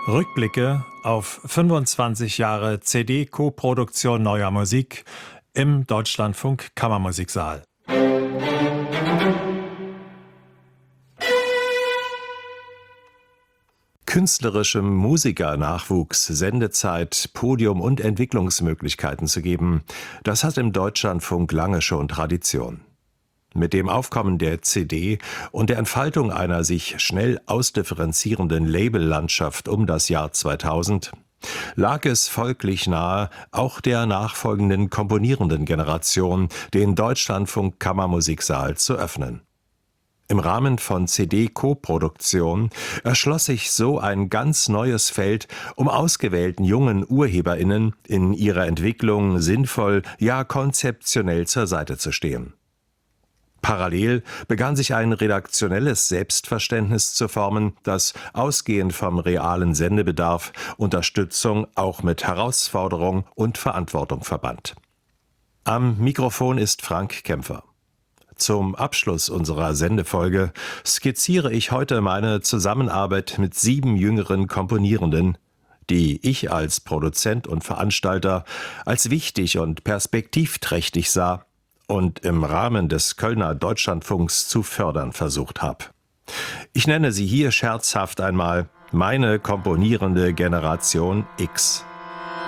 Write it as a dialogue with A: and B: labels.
A: Rückblicke auf 25 Jahre CD-Koproduktion neuer Musik im Deutschlandfunk Kammermusiksaal. Künstlerischem Musikernachwuchs Sendezeit, Podium und Entwicklungsmöglichkeiten zu geben, das hat im Deutschlandfunk lange schon Tradition. Mit dem Aufkommen der CD und der Entfaltung einer sich schnell ausdifferenzierenden Labellandschaft um das Jahr 2000 lag es folglich nahe, auch der nachfolgenden komponierenden Generation den Deutschlandfunk Kammermusiksaal zu öffnen. Im Rahmen von CD-Koproduktion erschloss sich so ein ganz neues Feld, um ausgewählten jungen UrheberInnen in ihrer Entwicklung sinnvoll, ja konzeptionell zur Seite zu stehen. Parallel begann sich ein redaktionelles Selbstverständnis zu formen, das ausgehend vom realen Sendebedarf Unterstützung auch mit Herausforderung und Verantwortung verband. Am Mikrofon ist Frank Kämpfer. Zum Abschluss unserer Sendefolge skizziere ich heute meine Zusammenarbeit mit 7 jüngeren Komponierenden, die ich als Produzent und Veranstalter als wichtig und perspektivträchtig sah und im Rahmen des Kölner Deutschlandfunks zu fördern versucht habe. Ich nenne sie hier scherzhaft einmal meine komponierende Generation X.